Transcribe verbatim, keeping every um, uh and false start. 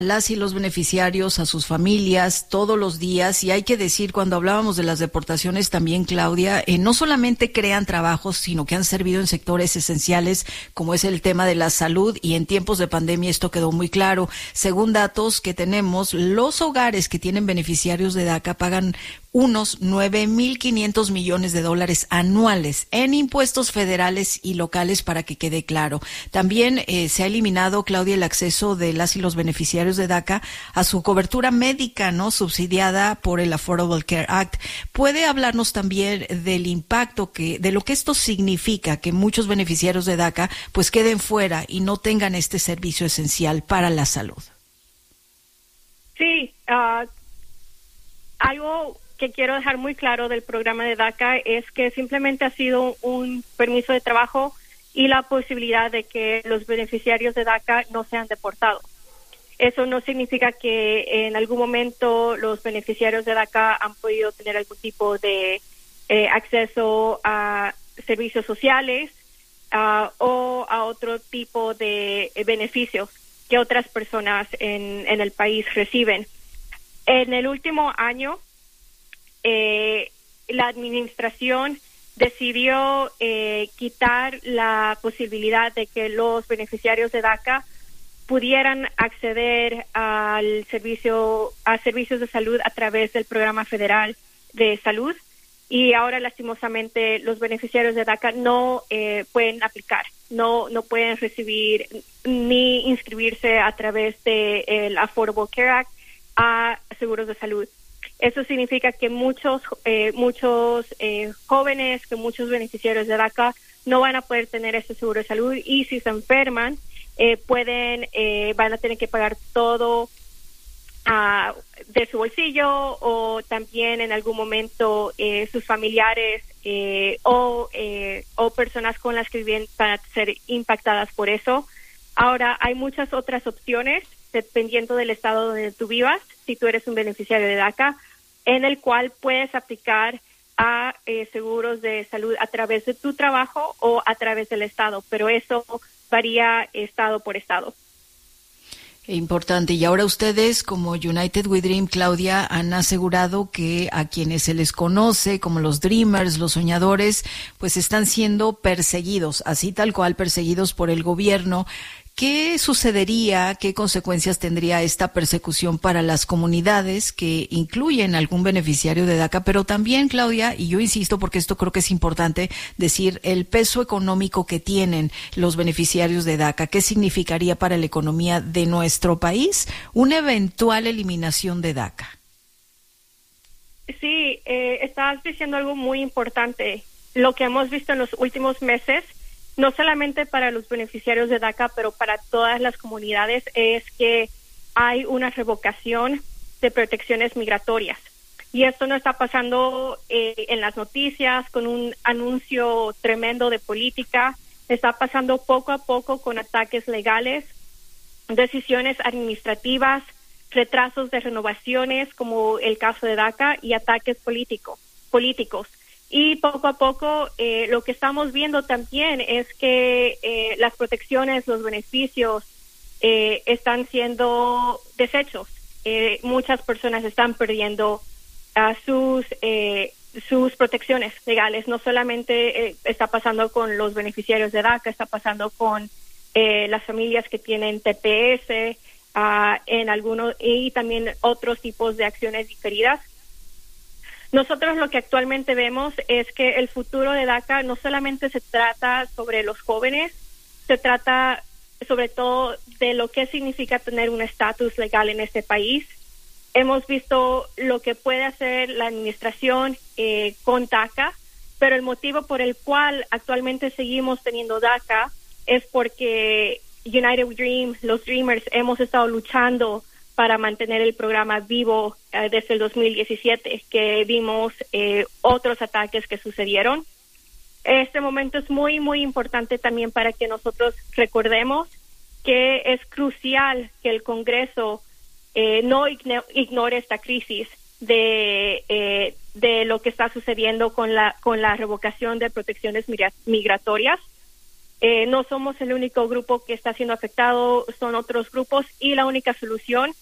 las y los beneficiarios, a sus familias, todos los días. Y hay que decir, cuando hablábamos de las deportaciones también, Claudia, eh, no solamente crean trabajos, sino que han servido en sectores esenciales, como es el tema de la salud, y en tiempos de pandemia esto quedó muy claro. Según datos que tenemos, los hogares que tienen beneficiarios de DACA pagan unos nueve mil quinientos millones de dólares anuales en impuestos federales y locales, para que quede claro. También eh, se ha eliminado, Claudia, el acceso de las y los beneficiarios de DACA a su cobertura médica, ¿no?, subsidiada por el Affordable Care Act. ¿Puede hablarnos también del impacto que, de lo que esto significa, que muchos beneficiarios de DACA pues queden fuera y no tengan este servicio esencial para la salud? Sí, uh, algo que quiero dejar muy claro del programa de DACA es que simplemente ha sido un permiso de trabajo y la posibilidad de que los beneficiarios de DACA no sean deportados. Eso no significa que en algún momento los beneficiarios de DACA han podido tener algún tipo de eh, acceso a servicios sociales uh, o a otro tipo de eh, beneficios que otras personas en, en el país reciben. En el último año, Eh, la administración decidió eh, quitar la posibilidad de que los beneficiarios de DACA pudieran acceder al servicio a servicios de salud a través del programa federal de salud, y ahora lastimosamente los beneficiarios de DACA no eh, pueden aplicar, no no pueden recibir ni inscribirse a través del Affordable Care Act a seguros de salud. Eso significa que muchos eh, muchos eh, jóvenes, que muchos beneficiarios de DACA no van a poder tener ese seguro de salud, y si se enferman eh, pueden eh, van a tener que pagar todo uh, de su bolsillo, o también en algún momento eh, sus familiares eh, o eh, o personas con las que viven van a ser impactadas por eso. Ahora hay muchas otras opciones dependiendo del estado donde tú vivas, si tú eres un beneficiario de DACA, en el cual puedes aplicar a eh, seguros de salud a través de tu trabajo o a través del estado, pero eso varía estado por estado. Importante. Y ahora ustedes, como United We Dream, Claudia, han asegurado que a quienes se les conoce como los Dreamers, los soñadores, pues están siendo perseguidos, así tal cual, perseguidos por el gobierno. ¿Qué sucedería, qué consecuencias tendría esta persecución para las comunidades que incluyen algún beneficiario de DACA? Pero también, Claudia, y yo insisto porque esto creo que es importante decir, el peso económico que tienen los beneficiarios de DACA. ¿Qué significaría para la economía de nuestro país una eventual eliminación de DACA? Sí, eh, estás diciendo algo muy importante. Lo que hemos visto en los últimos meses, no solamente para los beneficiarios de DACA, pero para todas las comunidades, es que hay una revocación de protecciones migratorias. Y esto no está pasando eh, en las noticias con un anuncio tremendo de política, está pasando poco a poco con ataques legales, decisiones administrativas, retrasos de renovaciones, como el caso de DACA, y ataques político, políticos. Y poco a poco eh, lo que estamos viendo también es que eh, las protecciones, los beneficios eh, están siendo deshechos. Eh, muchas personas están perdiendo uh, sus eh, sus protecciones legales. No solamente eh, está pasando con los beneficiarios de DACA, está pasando con eh, las familias que tienen T P S uh, en algunos, y también otros tipos de acciones diferidas. Nosotros lo que actualmente vemos es que el futuro de DACA no solamente se trata sobre los jóvenes, se trata sobre todo de lo que significa tener un estatus legal en este país. Hemos visto lo que puede hacer la administración eh, con DACA, pero el motivo por el cual actualmente seguimos teniendo DACA es porque United We Dream, los Dreamers, hemos estado luchando para mantener el programa vivo eh, desde el dos mil diecisiete, que vimos eh, otros ataques que sucedieron. Este momento es muy, muy importante también para que nosotros recordemos que es crucial que el Congreso eh, no ign- ignore esta crisis de eh, de lo que está sucediendo con la con la revocación de protecciones migra- migratorias. Eh, no somos el único grupo que está siendo afectado, son otros grupos y la única solución